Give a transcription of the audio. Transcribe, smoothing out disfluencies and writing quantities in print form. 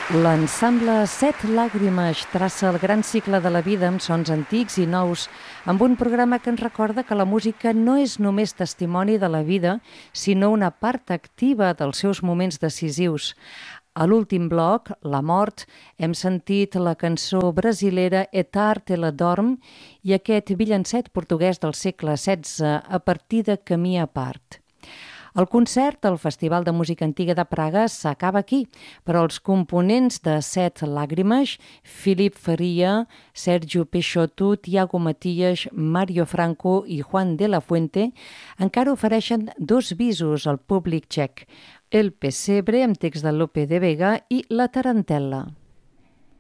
L'ensemble Set Làgrimes traça el gran cicle de la vida amb sons antics i nous, amb un programa que ens recorda que la música no és només testimoni de la vida, sinó una part activa dels seus moments decisius. A l'últim bloc, La mort, hem sentit la cançó brasilera Et arte la dorm i aquest villancet portuguès del segle XVI a partir de Camí a part. El concert al Festival de Música Antiga de Praga s'acaba aquí, però els components de Set Làgrimes, Philip Faria, Sergio Peixoto, Tiago Matias, Mario Franco i Juan de la Fuente encara ofereixen 2 bisos al públic txec, El pessebre, amb text de Lope de Vega, i La tarantela.